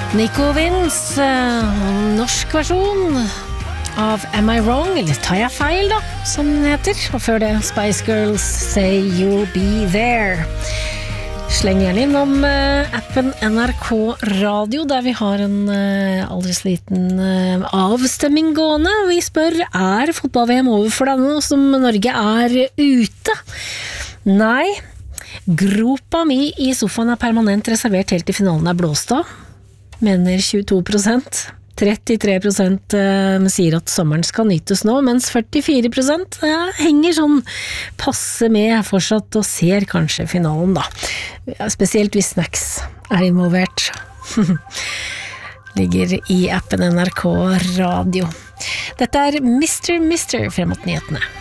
Nico Vince, norsk versjon av Am I Wrong, eller tar jeg feil da, som den heter. Og før det Spice Girls, Say You'll Be There. Sleng gjerne innom appen NRK Radio, der vi har en aldri sliten avstemming gående. Vi spør, fotball-VM over for deg nå som Norge ute? Nei, gropa mi I sofaen permanent reservert helt til finalen blåst av. Mener 22%. 33% sier at sommeren skal nytes nå, mens 44% henger sånn passe med fortsatt og ser kanskje finalen da. Spesielt hvis snacks involvert. Ligger I appen NRK Radio. Dette Mr. frem mot nyhetene.